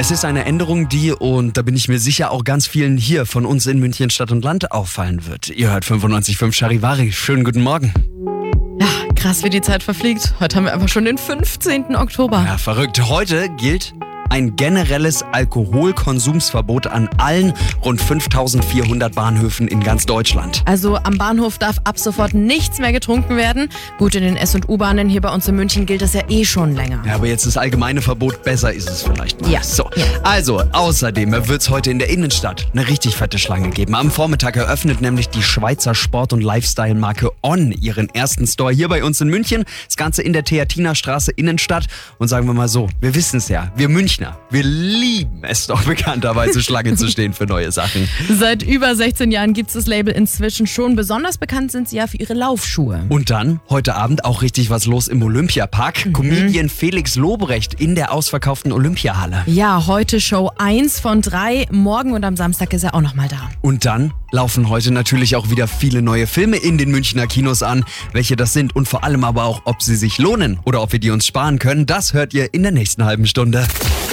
Es ist eine Änderung, die, und da bin ich mir sicher, auch ganz vielen hier von uns in München Stadt und Land auffallen wird. Ihr hört 95.5 Charivari. Schönen guten Morgen. Ja, krass, wie die Zeit verfliegt. Heute haben wir einfach schon den 15. Oktober. Ja, verrückt. Heute gilt ein generelles Alkoholkonsumsverbot an allen rund 5.400 Bahnhöfen in ganz Deutschland. Also am Bahnhof darf ab sofort nichts mehr getrunken werden. Gut, in den S- und U-Bahnen hier bei uns in München gilt das ja eh schon länger. Ja, aber jetzt das allgemeine Verbot, besser ist es vielleicht mal. Ja. So, also außerdem wird es heute in der Innenstadt eine richtig fette Schlange geben. Am Vormittag eröffnet nämlich die Schweizer Sport- und Lifestyle-Marke On ihren ersten Store hier bei uns in München. Das Ganze in der Theatinerstraße Innenstadt. Und sagen wir mal so, wir wissen es ja, wir Münchner, wir lieben es doch bekannterweise, Schlange zu stehen für neue Sachen. Seit über 16 Jahren gibt es das Label inzwischen schon. Besonders bekannt sind sie ja für ihre Laufschuhe. Und dann, heute Abend auch richtig was los im Olympiapark. Comedian Felix Lobrecht in der ausverkauften Olympiahalle. Ja, heute Show 1 von 3. Morgen und am Samstag ist er auch nochmal da. Und dann laufen heute natürlich auch wieder viele neue Filme in den Münchner Kinos an. Welche das sind und vor allem aber auch, ob sie sich lohnen oder ob wir die uns sparen können, das hört ihr in der nächsten halben Stunde.